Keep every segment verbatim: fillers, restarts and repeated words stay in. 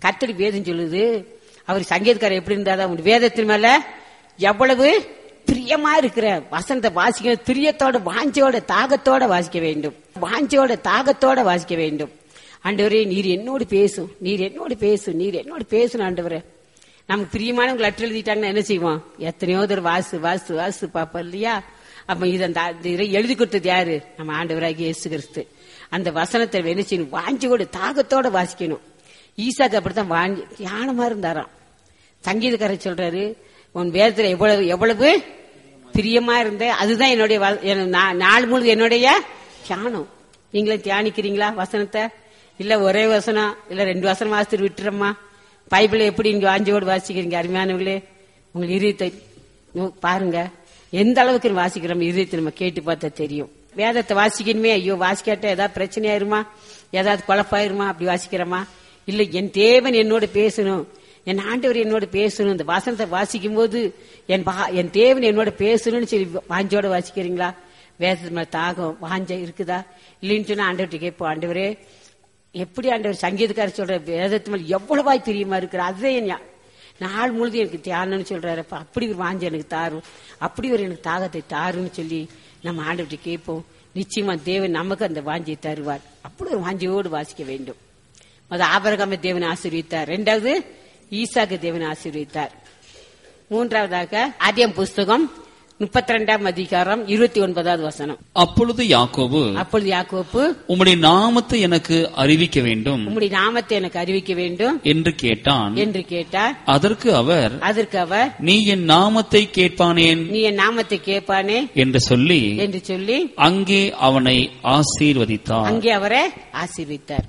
கர்த்தருடைய வேதம் சொல்லுது. அவர் சங்கீதக்காரர் எப்படி இருந்தாதான் உங்க வேதத்தின் மேல எவ்வளவு பிரியமா இருக்கிற வசனத்தை வாசிக்க, பிரியத்தோட வாஞ்சையோட தாகத்தோட வாசிக்க வேண்டும். வாஞ்சையோட தாகத்தோட வாசிக்க வேண்டும். ஆண்டவரே நீர் என்னோடு பேசும், நீர் என்னோடு பேசும், நீர் என்னோடு பேசணும் ஆண்டவரே. நமக்கு பிரியமானவங்க லெட்டர் எழுதிட்டாங்கன்னா என்ன செய்வோம்? எத்தனையோ தடவை வாசு வாசு வாசு பாப்போம் இல்லையா? அப்ப இதை எழுதி கொடுத்தது யாரு? நம்ம ஆண்டவராகிய இயேசு கிறிஸ்து. அந்த வசனத்தை என்ன செய்யணும்? வாஞ்சையோட தாகத்தோட வாசிக்கணும். ஈசாக்கு அப்படித்தான் வாஞ்சி தியானமா இருந்தாராம். சங்கீதக்காரர் சொல்றாரு, உன் வேதத்துல எவ்வளவு எவ்வளவு பிரியமா இருந்த, அதுதான் என்னுடைய நாள் முழுது என்னுடைய தியானம். நீங்களும் தியானிக்கிறீங்களா வசனத்தை? இல்ல ஒரே வசனம் இல்ல ரெண்டு வசனம் வாசித்து விட்டுறோமா? பைபிளை எப்படி நீங்க வாஞ்சோடு வாசிக்கிறீங்க? அருமையானவர்களே, உங்க இதயத்தை பாருங்க, எந்த அளவுக்கு வாசிக்கிறோம் இதயத்தை நம்ம கேட்டு பார்த்தா தெரியும். வேதத்தை வாசிக்கணுமே, ஐயோ வாசிக்காட்ட ஏதாவது பிரச்சனை ஆயிருமா, ஏதாவது குழப்பாயிருமா அப்படி வாசிக்கிறோமா? இல்ல என் தேவன் என்னோட பேசணும், என் ஆண்டவர் என்னோட பேசணும், இந்த வசனத்தை வாசிக்கும் போது என் என் தேவன் என்னோட பேசணும்னு சொல்லி வாஞ்சோட வாசிக்கிறீங்களா? வேதத்து மேல தாகம் வாஞ்ச இருக்குதா இல்லைன்னு ஆண்டவர்கிட்ட கேட்போம். ஆண்டவரே எப்படி ஆண்டவர் சங்கீதக்காரர் சொல்ற வேதத்து மேல எவ்வளவாய் பிரியமா இருக்கிற, அதுதான் நாள் முழுது எனக்கு தியானம்னு சொல்றாருப்பா. அப்படி ஒரு வாஞ்ச எனக்கு தாரும், அப்படி ஒரு எனக்கு தாகத்தை தாருன்னு சொல்லி நம்ம ஆண்டவர்கிட்ட கேட்போம். நிச்சயமா தேவன் நமக்கு அந்த வாஞ்சியை தருவார். அப்படி ஒரு வாஞ்சியோடு வாசிக்க வேண்டும். அது ஆபிரகாமை தேவன் ஆசீர்வதித்தார். இரண்டாவது ஈசாக்கு தேவன் ஆசீர்வதித்தார். மூன்றாவதாக ஆதியாகமம் புஸ்தகம் முப்பத்தி ரெண்டாம் அதிகாரம் இருபத்தி ஒன்பதாவது வசனம். அப்பொழுது யாக்கோபு அப்பொழுது யாக்கோபு உம்முடைய நாமத்தை எனக்கு அறிவிக்க வேண்டும், உம்முடைய நாமத்தை எனக்கு அறிவிக்க வேண்டும் என்று கேட்டான் என்று கேட்டார். அதற்கு அவர் அதற்கு அவர் நீ என் நாமத்தை கேட்பானேன், நீ என் நாமத்தை கேட்பானே என்று சொல்லி என்று சொல்லி அங்கே அவனை ஆசீர்வதித்தார். அங்கே அவரை ஆசீர்வதித்தார்.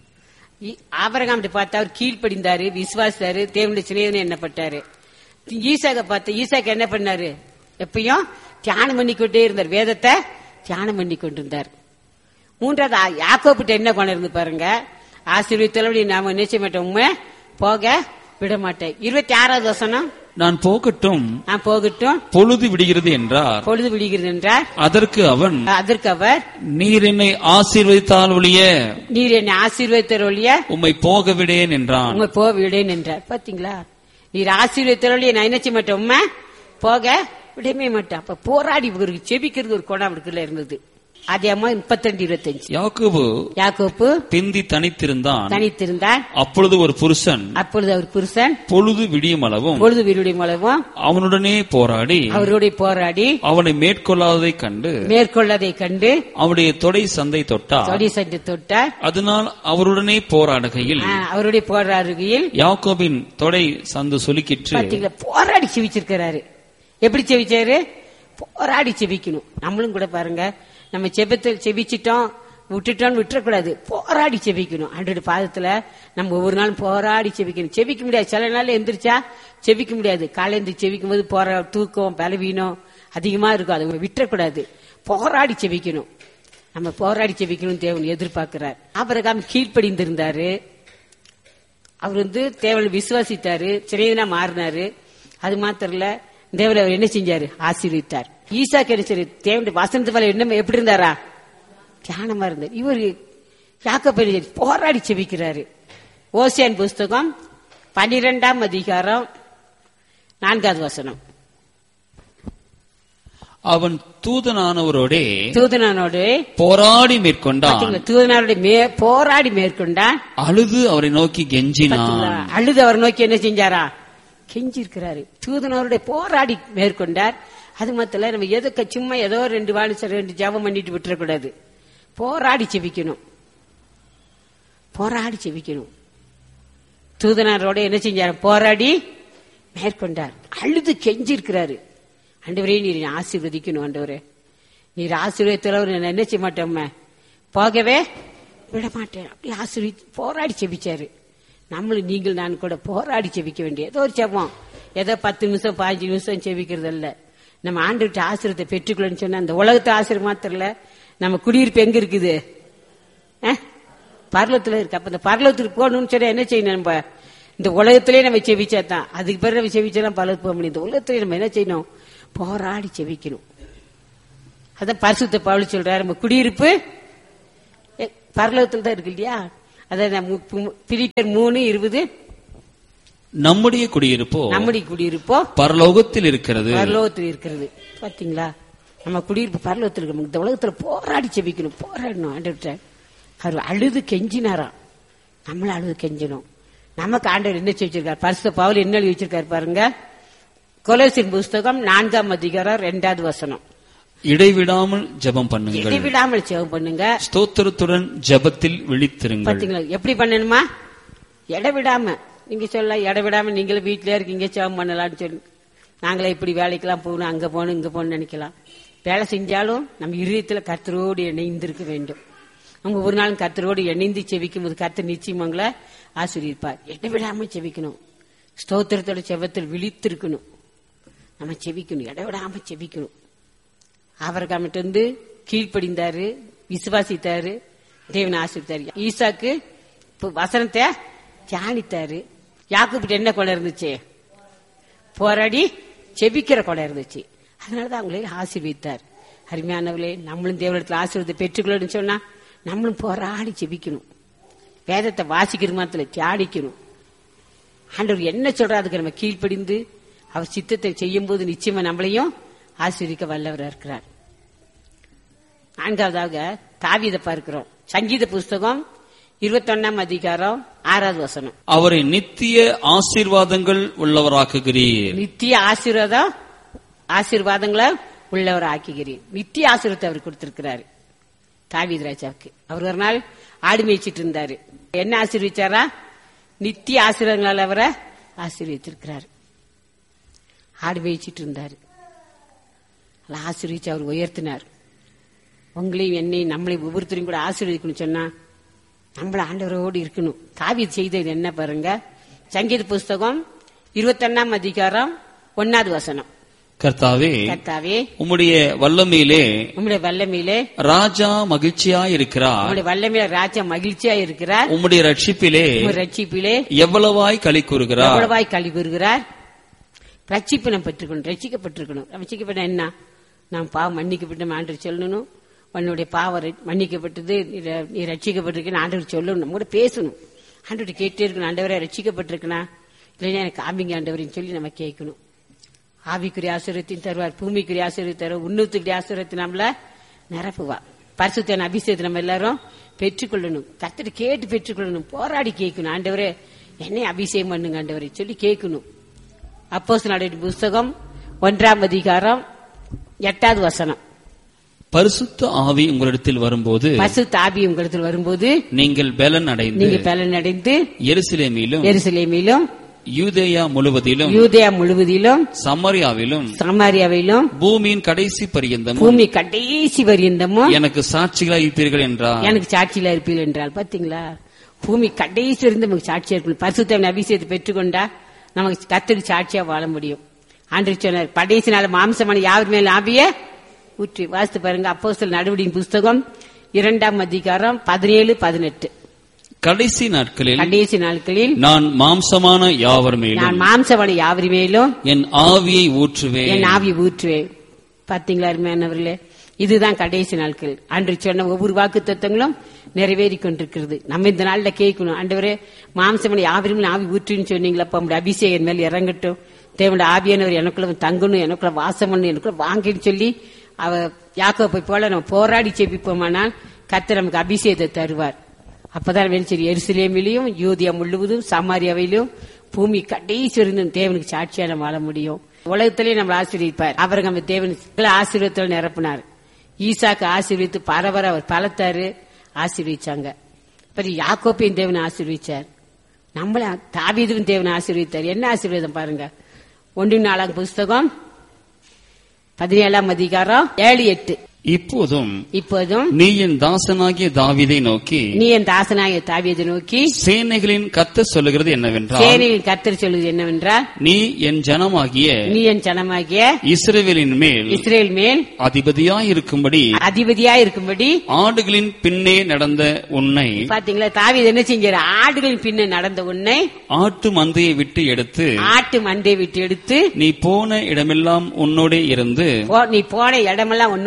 ஆபிரகாம் பார்த்து அவர் கீழ்ப்படிந்தாரு, விசுவாசித்தாரு, தேவனுடைய சிநேகிதன் எண்ணப்பட்டாரு. ஈசாக்க பார்த்து ஈசாக்கு என்ன பண்ணாரு? எப்பயும் தியானம் பண்ணிக்கொண்டே இருந்தார், வேதத்தை தியானம் பண்ணி கொண்டிருந்தார். மூன்றாவது யாக்கோபிட்ட என்ன கொண்டு இருந்து பாருங்க, ஆசீர்வதித்தபடி நாம நிச்சய மாட்டோம், போக விட மாட்டேன். இருபத்தி ஆறாவது வசனம், நான் போகட்டும் நான் போகட்டும் பொழுது விடுகிறது என்றார். பொழுது விடுகிறது என்றார். அதற்கு அவன் அதற்கு அவர் நீர் என்னை ஆசீர்வதித்தால் ஒழிய நீர் என்னை ஆசீர்வதித்தால் ஒழிய உம்மை போக விடேன் என்றான். உம்மை போக விடேன் என்றார். பாத்தீங்களா, நீர் ஆசீர்வதித்தால் ஒழிய நான் என்ன செய்ய மாட்டேன், உம்மை போக விடவே மாட்டேன். அப்ப போராடி இவருக்கு செபிக்கிறது ஒரு குணம் அவருக்குள்ள இருந்தது. ஆதியாகமம் முப்பத்தி ரெண்டு இருபத்தஞ்சு. யாக்கோபு யாக்கோபு பிந்தி தனித்திருந்தான் தனித்திருந்தான் அப்பொழுது ஒரு புருஷன் அப்பொழுது அவர் புருஷன் பொழுது விடியும் அளவும் பொழுது விடியும் அளவும் அவனுடனே போராடி அவருடைய போராடி அவனை மேற்கொள்ளாததை கண்டு மேற்கொள்ளதை கண்டு அவருடைய தொடை சந்தை தொட்டார். தொடை சந்தை தொட்டார். அதனால் அவருடனே போராடுகையில் அவருடைய போராடுகையில் யாக்கோபின் தொடை சந்து சுலுக்கிற்று. போராடி செவிச்சிருக்கிறாரு. எப்படி செவிச்சாரு? போராடி செவிக்கணும். நம்மளும் கூட பாருங்க, நம்ம செபத்தில் செவிச்சிட்டோம் விட்டுட்டோம் விட்டுறக்கூடாது, போராடி செவிக்கணும். ஆண்டவருடைய பாதத்துல நம்ம ஒவ்வொரு நாளும் போராடி செவிக்கணும். செவிக்க முடியாது, சில நாள் எந்திரிச்சா செவிக்க முடியாது. காலையில செவிக்கும் போது போரா தூக்கம் பலவீனம் அதிகமா இருக்கும், அதை விட்டுறக்கூடாது, போராடி செவிக்கணும். நம்ம போராடி செவிக்கணும் தேவன் எதிர்பார்க்கிறார். ஆபிரகாம் கீழ்ப்படிந்திருந்தாரு, அவர் வந்து தேவனை விசுவாசித்தாரு, சிறையனா மாறினாரு. அது மாத்திரம் இல்ல, தேவன் அவர் என்ன செஞ்சாரு? ஆசீர்வதித்தார். ஈசாக்கு என்ன சரி தேவனுடைய வசனத்து மேல என்ன எப்படி இருந்தாரா? தியானமா இருந்தார். இவர் யாக்கோபு போராடி செபிக்கிறாரு. ஓசியான் புஸ்தகம் பனிரெண்டாம் அதிகாரம் நான்காவது வசனம். அவன் தூதனானவரோடே தூதனானோடு போராடி மேற்கொண்டான். தூதனாரோட போராடி மேற்கொண்டான். அழுது அவரை நோக்கி கெஞ்சினான். அழுது அவரை நோக்கி என்ன செஞ்சாரா? கெஞ்சிருக்கிறாரு. தூதனோருடைய போராடி மேற்கொண்டார். அது மாத்திர நம்ம எதுக்கு சும்மா ஏதோ ரெண்டு வாணிச ரெண்டு ஜபம் பண்ணிட்டு விட்டுறக்கூடாது, போராடி செபிக்கணும். போராடி செபிக்கணும். தூதனாரோட என்ன செஞ்சாரு? போராடி மேற்கொண்டார். அழுது கெஞ்சிருக்கிறாரு. ஆண்டவரே நீர் ஆசீர்வதிக்கணும், ஆண்டவரே நீர் ஆசீர்வதித்தவர் என்ன செய்ய மாட்டோம், போகவே விட மாட்டேன். அப்படி ஆசீர்வதி போராடி செபிச்சாரு. நம்மளும் நீங்கள் நான் கூட போராடி செபிக்க வேண்டிய ஏதோ ஒரு செபம், ஏதோ பத்து நிமிஷம் பதினஞ்சு நிமிஷம் செபிக்கிறது இல்ல. நம்ம ஆண்டவர்கிட்ட ஆசீர்வாதத்தை பெற்றுக்கொள்ளன்னு சொன்னா, அந்த உலகத்தை ஆசீர்வாதம் மாத்திரம் இல்ல, நம்ம குடியிருப்பு எங்க இருக்குது? பரலோகத்துல இருக்கு. அப்ப இந்த பரலோகத்துக்கு போகணும்னு சொன்னா என்ன செய்யணும்? நம்ம இந்த உலகத்திலேயே நம்ம செபிச்சாதான், அதுக்கு பிறகு நம்ம செபிச்சா பரலோகத்துக்கு போக முடியும். இந்த உலகத்திலேயே நம்ம என்ன செய்யணும்? போராடி செபிக்கணும். அதான் பரிசுத்த பவுல் சொல்றாரு, நம்ம குடியிருப்பு பரலோகத்துல தான் இருக்கு இல்லையா? அதான் பிலிப்பியர் மூணு இருபது நம்முடைய குடியிருப்போ நம்முடைய குடியிருப்போ பரலோகத்தில் இருக்கிறது. பரலோகத்தில் இருக்கிறது. பாத்தீங்களா, நம்ம குடியிருப்பு பரலோகத்தில் இருக்கு. இந்த உலகத்துல போராடி செபிக்கணும், போராடணும். ஆண்டவர்கிட்ட அவர் அழுது கெஞ்சினாராம், நம்மளும் அழுது கெஞ்சணும். நமக்கு ஆண்டவர் என்ன செஞ்சிருக்காரு? பரிசுத்த பவுல் என்ன எழுதி வச்சிருக்காரு பாருங்க. கொலோசியர் புஸ்தகம் நான்காம் அதிகாரம் இரண்டாவது வசனம். இடைவிடாமல் ஜெபம் பண்ணுங்கள், இடைவிடாமல் ஜெபம் பண்ணுங்க, ஸ்தோத்திரத்துடன் ஜெபத்தில் விழித்திருங்கள். பாத்தீங்களா எப்படி பண்ணணுமா? இடைவிடாம. நீங்க சொல்ல இடைவிடாம நீங்களும் வீட்டிலே இருக்கீங்க, ஜெபம் பண்ணலாம்னு சொல்லி நாங்களே இப்படி வேலைக்கெல்லாம் போகணும், அங்க போகணும், இங்க போகணும்னு நினைக்கலாம். வேலை செஞ்சாலும் நம்ம இருதயத்துல கர்த்தரோடு இணைந்திருக்க வேண்டும். அவங்க ஒரு நாளும் கர்த்தரோடு இணைந்து செவிக்கும் போது கர்த்தர் நிச்சயம் அவங்கள ஆசீர்வதிப்பார். இடைவிடாம செவிக்கணும், ஸ்தோத்திரத்தோட செவத்தில் விழித்திருக்கணும். நம்ம செவிக்கணும், இடைவிடாம செவிக்கணும். ஆபிரகாம் வந்து கீழ்ப்படிந்தாரு, விசுவாசித்தாரு, தேவனை ஆசீர்வதித்தாரு. ஈசாக்கு வசனத்தை தியானித்தாரு. யாக்கோபுக்கு என்ன கொலை இருந்துச்சு? போராடி செபிக்கிற கொலை இருந்துச்சு. அதனாலதான் அவங்களே ஆசீர்வதித்தார். அருமையானவர்களே, நம்மளும் தேவனிடத்துல ஆசீர்வாதத்தை பெற்றுக்கொள்ளணும்னு சொன்னா நம்மளும் போராடி செபிக்கணும். வேதத்தை வாசிக்கிற மாத்திர தியானிக்கணும். ஆண்டவர் என்ன சொல்றாரு அதுக்கு நம்ம கீழ்ப்படிந்து அவர் சித்தத்தை செய்யும் போது நிச்சயமா நம்மளையும் ஆசீர்வதிக்க வல்லவராக இருக்கிறார். நான்காவதாக தாவீதை பார்க்கிறோம். சங்கீத புஸ்தகம் இருபத்தி ஒன்னாம் அதிகாரம் ஆறாவது வசனம். அவரை நித்திய ஆசீர்வாதங்கள் உள்ளவராக்குகிறீர். நித்திய ஆசீர்வாதம் ஆசீர்வாதங்களை உள்ளவர் ஆக்குகிறீர். நித்திய ஆசீர்வாதத்தை அவர் கொடுத்திருக்கிறாரு தாவீது ராஜாவுக்கு. அவர் ஒரு நாள் ஆடு மேய்ச்சிட்டு இருந்தாரு. என்ன ஆசீர்வதிச்சாரா? நித்திய ஆசீர்வாதங்களால் அவரை ஆசீர்வதித்திருக்கிறார். ஆடு மேய்ச்சிட்டு இருந்தாரு, ஆசீர்வதிச்சு அவர் உயர்த்தினார். உங்களையும் என்னையும் நம்மளையும் ஒவ்வொருத்தரையும் கூட ஆசீர்வதிக்கணும் சொன்னா நம்மள ஆண்டவரோடு இருக்கணும். தாவீது செய்தது என்ன பாருங்க. சங்கீத புஸ்தகம் இருபத்தி ஒன்னாம் அதிகாரம் ஒன்னாவது வசனம். கர்த்தாவே, கர்த்தாவே, உம்முடைய வல்லமையிலே உம்முடைய வல்லமையிலே ராஜா மகிழ்ச்சியா இருக்கிறார். உம்முடைய வல்லமையில ராஜா மகிழ்ச்சியா இருக்கிறார். உம்முடைய ரட்சிப்பிலே ரட்சிப்பிலே எவ்வளவாய் களி கூறுகிறார். எவ்வளவாய் களி கூறுகிறார். ரட்சிப்பு நம்ம பெற்றுக்கணும், ரட்சிக்கப்பட்டிருக்கணும். ரட்சிக்கப்பட்ட என்ன? நாம் பாவம் மன்னிக்கப்பட்ட ஆண்டவர் சொல்லணும். உன்னுடைய பாவம் மன்னிக்கப்பட்டது, நீ ரட்சிக்கப்பட்டிருக்கேன்னு ஆண்டவர் சொல்லணும். நம்ம கூட பேசணும். ஆண்டவர் கேட்டே இருக்கணும், ஆண்டவரை ரட்சிக்கப்பட்டிருக்கனா இல்லைன்னா எனக்கு ஆம்பிங்க ஆண்டவரின்னு சொல்லி நம்ம கேட்கணும். ஆவிக்குரிய ஆசீர்வாதத்தையும் தருவார், பூமிக்குரிய ஆசீர்வாதத்தை தருவார், உன்னத்துக்குரிய ஆசீர்வாதத்தை நம்மள நிரப்புவா. பரிசுத்த அபிஷேகத்தை நம்ம எல்லாரும் பெற்றுக்கொள்ளணும். கர்த்தரை கேட்டு பெற்றுக்கொள்ளணும், போராடி கேட்கணும். ஆண்டவரே என்னை அபிஷேகம் பண்ணுங்க ஆண்டவரை சொல்லி கேட்கணும். அப்போஸ்தலர் புஸ்தகம் ஒன்றாம் அதிகாரம் எட்டாவது வசனம். பரிசுத்த ஆவி உங்களிடத்தில் வரும்போது பரிசுத்த ஆவி உங்களிடத்தில் வரும்போது நீங்கள் பலன் அடைந்து நீங்கள் பலன் அடைந்து எருசலேமிலும் எருசலேமிலும் யூதேயா முழுவதிலும் யூதேயா முழுவதிலும் சமாரியாவிலும் சமாரியாவிலும் பூமியின் கடைசி பரியந்தமும் பூமி கடைசி பரியந்தமும் எனக்கு சாட்சிகளாக இருப்பீர்கள் என்றார். எனக்கு சாட்சிகளா இருப்பீர்கள் என்றால் பாத்தீங்களா, பூமி கடைசி இருந்து நமக்கு சாட்சியா இருக்கணும். பரிசுத்த அபிஷேகத்தை பெற்றுக்கொண்டா நமக்கு கர்த்தருக்கு சாட்சியா வாழ முடியும். ஆண்டவர் சொன்னார், கடைசி நாள் மாம்சமான யாவர் மேல் ஆவிய ஊற்றி. வாசித்து பாருங்க அப்போஸ்தலர் நடவடிக்கையின் புஸ்தகம் இரண்டாம் அதிகாரம் பதினேழு பதினெட்டு. கடைசி நாட்களில் கடைசி நாட்களில் நான் மாம்சமான யாவர் மேலும் நான் மாம்சமான யாவர் மேலும் என் ஆவியை ஊற்றுவேன் என் ஆவியை ஊற்றுவேன். பாத்தீங்களா அருமையானவர்களே, இதுதான் கடைசி நாட்கள். அன்று சொன்ன ஒவ்வொரு வாக்கு தத்துவங்களும் நிறைவேறி கொண்டிருக்கிறது. நம்ம இந்த நாள்ல கேட்கணும், ஆண்டவரே மாம்சமான யாவரும் ஆவி ஊற்றுன்னு சொன்னீங்களா, அப்ப நம்முடைய அபிஷேகம் மேல் இறங்கட்டும், தேவனுடைய ஆவியானவர் எனக்குள்ள தங்கணும், எனக்குள்ள வாசம் பண்ணணும், எனக்குள்ள வாங்கின்னு சொல்லி அவ யாக்கோபை போல நம்ம போராடி செபிப்போமானால் கர்த்தர் நமக்கு அபிஷேகத்தை தருவார். அப்பதான் சரி எருசலேமிலும் யூதியா முழுவதும் சமாரியாவிலும் பூமி கடைசி வரைக்கும் தேவனுக்கு சாட்சியா நம்ம வாழ முடியும். உலகத்திலேயே நம்ம ஆசீர்வதிப்பார். அவர் நம்ம தேவனுக்கு ஆசீர்வாதத்தோடு நிரப்பினார். ஈசாக்கு ஆசீர்வித்து பரவர அவர் பலத்தாரு ஆசீர்வதிச்சாங்க. அப்புறம் யாக்கோப்பையும் தேவனை ஆசீர்வதிச்சார். நம்மள தாவீதும் தேவனை ஆசீர்வதித்தார். என்ன ஆசீர்வாதம் பாருங்க. ஒன்று நாலாம் புஸ்தகம் பதினேழாம் அதிகாரம் ஏழு எட்டு. இப்போதும் இப்போதும் நீ என் தாசனாகிய தாவீதை நோக்கி நீ என் தாசனாகிய தாவீதை நோக்கி சேனைகளின் கர்த்தர் சொல்லுகிறது என்னவென்றால் சேனைகளின் கர்த்தர் சொல்லுவது என்னவென்றால் நீ என் ஜனமாகிய நீ என் ஜனமாகிய இஸ்ரவேலின் மேல் இஸ்ரேல் மேல் அதிபதியாய் இருக்கும்படி அதிபதியாய் இருக்கும்படி ஆடுகளின் பின்னே நடந்த உன்னை. பாத்தீங்களா, தாவீது என்ன செஞ்சாரு? ஆடுகளின் பின்னே நடந்த உன்னை ஆட்டு மந்தையை விட்டு எடுத்து ஆட்டு மந்தையை விட்டு எடுத்து நீ போன இடமெல்லாம் உன்னோட இருந்து நீ போன இடமெல்லாம் உன்னோட கூட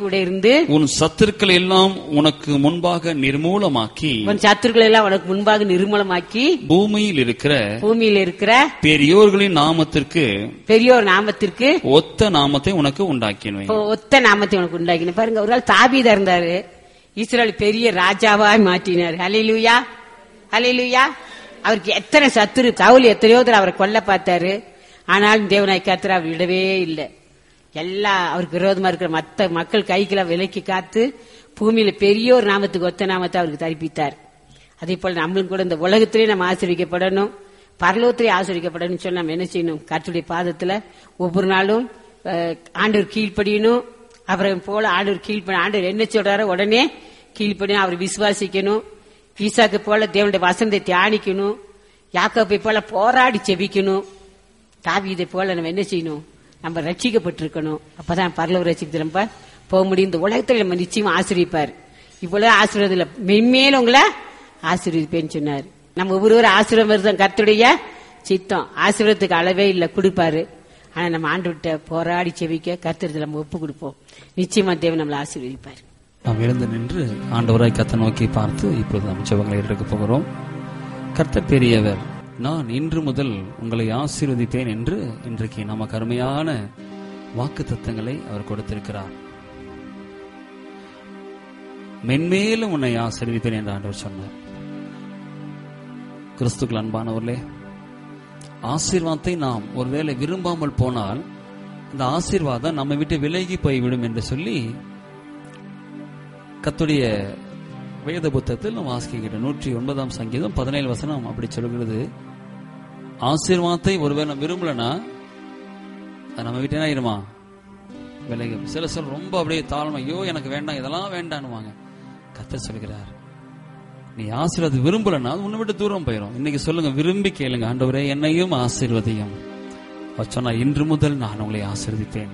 கூட இருந்து உன் சத்துருக்கள் எல்லாம் உனக்கு முன்பாக நிர்மூலமாக்கி உன் சத்துருக்கள் எல்லாம் உனக்கு முன்பாக நிர்மூலமாக்கி பூமியில் இருக்கிற பூமியில் இருக்கிற பெரியோர்களின் நாமத்திற்கு பெரியோர் நாமத்திற்கு ஒத்த நாமத்தை உனக்கு உண்டாக்கினேன். ஒத்த நாமத்தை உனக்கு உண்டாக்கின. பாருங்க, ஒரு நாள் தாவீதா இருந்தாரு, இஸ்ரவேல் பெரிய ராஜாவா மாற்றினார். ஹல்லேலூயா, ஹல்லேலூயா. அவருக்கு எத்தனை சத்துரு, சவுல் எத்தனையோ தடவை அவரை கொல்ல பார்த்தாரு. ஆனாலும் தேவனாய் கர்த்தர் அவர் விடவே இல்லை. எல்லா அவருக்கு விரோதமா இருக்கிற மத்த மக்கள் கைகளை விலக்கி காத்து பூமியில பெரிய ஒரு நாமத்துக்கு ஒத்த நாமத்தை அவருக்கு தரிப்பித்தார். அதே போல நம்மளும் கூட இந்த உலகத்திலே நம்ம ஆசீர்வதிக்கப்படணும், பரலோகத்திலே ஆசீர்வதிக்கப்படணும் சொல்லி நம்ம என்ன செய்யணும்? கர்த்தருடைய பாதத்துல ஒவ்வொரு நாளும் ஆண்டவர் கீழ்ப்படியணும். அப்புறம் போல ஆண்டவர் கீழ்ப்படி ஆண்டவர் என்ன சொல்றாரோ உடனே கீழ்ப்படியும். அவர் விசுவாசிக்கணும். ஈசாக்கு போல தேவனுடைய வசனத்தை தியானிக்கணும். யாக்கோபை போல போராடி செபிக்கணும். தாவீதை போல நம்ம என்ன செய்யணும்? நம்ம ரட்சிக்கப்பட்டிருக்கணும். அப்பதான் பரலோக ரட்சிக்கு நம்ம போக முடியும். இந்த உலகத்துல நம்ம நிச்சயமா ஆசீர்வதிப்பார். இவ்வளவு ஆசீர்வாதம் இல்ல, மென்மேலும் உங்களை ஆசீர்வதிப்பேன்னு சொன்னார். நம்ம ஒவ்வொரு ஆசீர்வாதம் கர்த்தருடைய சித்தம். ஆசீர்வாதத்துக்கு அளவே இல்ல, கொடுப்பாரு. ஆனா நம்ம ஆண்டவர்கிட்ட போராடி செவிக்க கர்த்தருக்கு நம்ம ஒப்பு கொடுப்போம். நிச்சயமா தேவன் நம்மளை ஆசீர்வதிப்பார். நாம் எழுந்து நின்று ஆண்டவராய் கர்த்தரை நோக்கி பார்த்து இப்பொழுது நாம் ஜெபங்களை எடுக்க போகிறோம். கர்த்தர் பெரியவர், நான் இன்று முதல் உங்களை ஆசீர்வதிப்பேன் என்று இன்றைக்கு நமக்கு அருமையான வாக்கு தத்தங்களை அவர் கொடுத்திருக்கிறார். மென்மேலும் உன்னை ஆசீர்வதிப்பேன் என்று ஆண்டவர் சொன்னார். கிறிஸ்துக்கள் அன்பானவர்களே, ஆசீர்வாதத்தை நாம் ஒருவேளை விரும்பாமல் போனால் இந்த ஆசீர்வாதம் நம்ம விட்டு விலகி போய்விடும் என்று சொல்லி கர்த்தருடைய வேத புத்தகத்தில் நாம் வாசிக்கிற நூற்றி ஒன்பதாம் சங்கீதம் பதினேழு வசனம் அப்படி சொல்கிறது. ஆசீர்வாதத்தை ஒருவேளை விரும்பலனா நம்ம விட்டு என்ன ஆயிருமா? விலகி. சில சொல் ரொம்ப அப்படியே தாழ்மை, ஐயோ எனக்கு வேண்டாம், இதெல்லாம் வேண்டான்னு கர்த்தர் சொல்கிறார். நீ ஆசீர்வாதம் விரும்பலன்னா உன்னை விட்டு தூரம் போயிடும். இன்னைக்கு சொல்லுங்க, விரும்பி கேளுங்க, ஆண்டவரே என்னையும் ஆசீர்வதியும். அவர் சொன்னார், இன்று முதல் நான் உங்களை ஆசீர்வதிப்பேன்.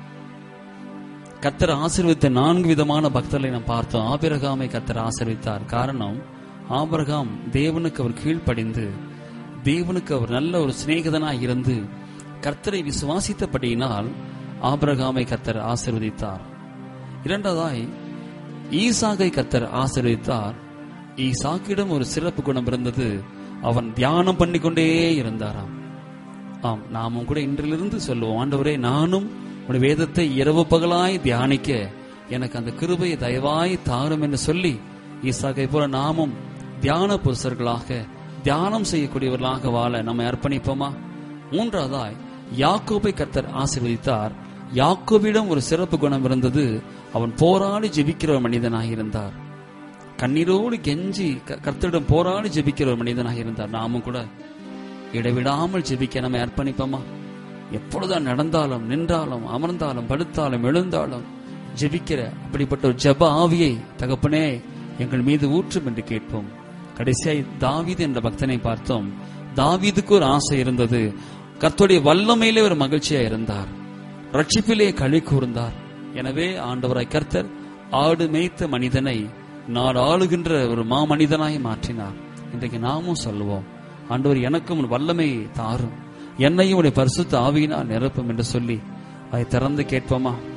கர்த்தர் ஆசீர்வதித்த நான்கு விதமான பக்தர்களை நாம் பார்த்தோம். ஆபிரகாமை கர்த்தர் ஆசீர்வதித்தார். காரணம், ஆபிரகாம் தேவனுக்கு அவர் கீழ்ப்படிந்து தேவனுக்கு அவர் நல்ல ஒரு சிநேகிதனாய் இருந்து கர்த்தரை விசுவாசித்தபடியினால் ஆபிரகாமை கர்த்தர் ஆசீர்வதித்தார். இரண்டாவதாய் ஈசாக்கை கர்த்தர் ஆசீர்வதித்தார். ஈசாக்கிடம் ஒரு சிறப்பு குணம் இருந்தது, அவன் தியானம் பண்ணிக்கொண்டே இருந்தாராம். ஆம், நாமும் கூட இன்றிலிருந்து சொல்லுவோம், ஆண்டவரே நானும் உடைய வேதத்தை இரவு பகலாய் தியானிக்க எனக்கு அந்த கிருபையை தயவாய் தாரும் என்று சொல்லி ஈசாக்கை போல நாமும் தியான புருஷர்களாக தியானம் செய்யக்கூடியவர்களாக வாழ நம்மை அர்ப்பணிப்போமா? மூன்றாவதாய் யாக்கோபை கர்த்தர் ஆசீர்வதித்தார். யாக்கோபிடம் ஒரு சிறப்பு குணம் இருந்தது, அவன் போராடி ஜெபிக்கிற ஒரு மனிதனாக இருந்தார். கண்ணீரோடு கெஞ்சி கர்த்தரிடம் போராடி ஜெபிக்கிற ஒரு மனிதனாக இருந்தார். நாமும் கூட இடைவிடாமல் ஜெபிக்க நம்மை அர்ப்பணிப்போமா? எப்பொழுதுதான் நடந்தாலும் நின்றாலும் அமர்ந்தாலும் படுத்தாலும் எழுந்தாலும் ஜெபிக்கிற அப்படிப்பட்ட ஒரு ஜெப ஆவியை தகப்பனே எங்கள் மீது ஊற்றும் என்று கேட்போம். கடைசியாய் தாவீது என்ற பக்தனை பார்த்தோம். தாவீதுக்கு ஒரு ஆசை இருந்தது, கர்த்தருடைய வல்லமையிலே ஒரு மகிழ்ச்சியா இருந்தார், ரட்சிப்பிலே களி கூர்ந்தார். எனவே ஆண்டவராய் கர்த்தர் ஆடு மேய்த்த மனிதனை நான் ஆளுகின்ற ஒரு மாமனிதனாய் மாற்றினார். இன்றைக்கு நாமும் சொல்லுவோம், ஆண்டவர் எனக்கும் வல்லமையை தாரும், என்னையும் உடைய பரிசுத்த ஆவியினால் நிரப்பும் என்று சொல்லி அதை திறந்து கேட்போமா?